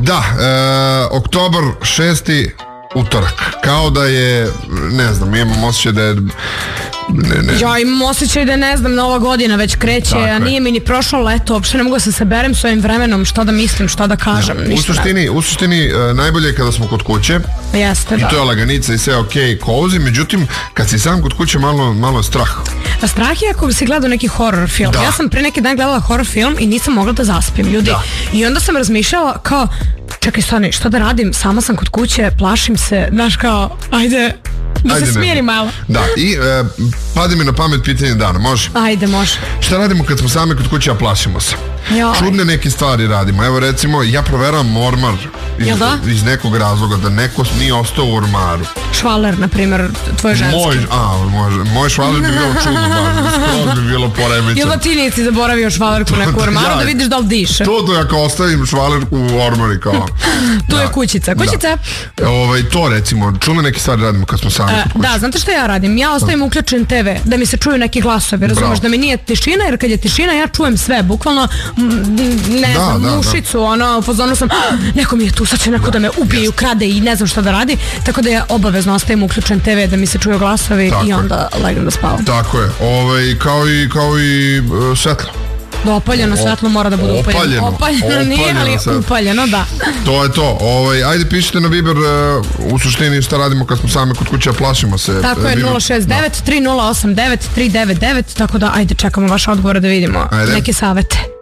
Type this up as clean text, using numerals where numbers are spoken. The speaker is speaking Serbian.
Da, oktobar 6. utorak. Kao da je, ne znam, imam osjećaj da je... Ja imam osjećaj da ne znam, Nova godina već kreće, a nije mi ni prošlo leto, uopšte ne mogu da se saberem s ovim vremenom, šta da mislim, šta da kažem. U suštini najbolje je kada smo kod kuće. Jeste, da. I to je laganica i sve okej, cozy, međutim, kad si sam kod kuće malo je strah. A strah je ako si gledao neki horror film. Ja sam pre neki dan gledala horror film i nisam mogla da zaspim, ljudi. I onda sam razmišljala kao, čekaj stani, šta da radim, sama sam kod kuće, plašim se, znaš kao, ajde se smiri malo. Da, i pade mi na pamet pitanje dana, može? Ajde, može. Šta radimo kad smo sami kod kuće, a plašimo se? Čudne neke stvari radimo. Evo recimo, ja proveravam ormar iz nekog razloga, da neko nije ostao u ormaru. Švaler, na primjer, tvoj ženski. Moj švaler bi bilo čudno, skroz bi bilo poremećan. Jel da ti nisi zaboravio švalerku u neku ormaru da vidiš da li diše? To ja kao ostavim švalerku u ormari kao. Tu je kućica. To recimo, čudne neke stvari radimo kad smo sami kod kuće. Da, znate što ja radim? Ja ostavim uključen TV, da mi se čuju neki glasovi, razumeš, da mi nije tišina, jer kad je tišina ja čujem sve, bukvalno ne znam, mušicu, u fazonu sam, neko mi je tu, sad će neko da me ubije, ukrade i ne znam šta da radi, tako da ja obavezno ostavim uključen TV da mi se čuju glasovi i onda legnem da spavam. Tako je, kao i svetlo. Da, opaljeno svetlo mora da bude upaljeno. Opaljeno nije, ali upaljeno, da. To je to. Ajde pišite na Viber u suštini šta radimo kad smo sami kod kuće, a plašimo se. Tako je, 069 3089 399, tako da ajde čekamo vaše odgovore da vidimo neke savete.